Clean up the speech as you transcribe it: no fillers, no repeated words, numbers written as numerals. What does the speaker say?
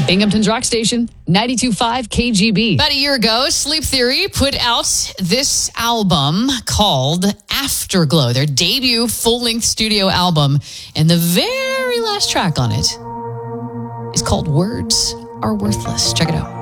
Binghamton's Rock Station, 92.5 KGB. About a year ago, Sleep Theory put out this album called Afterglow, their debut full-length studio album. And the very last track on it is called Words Are Worthless. Check it out.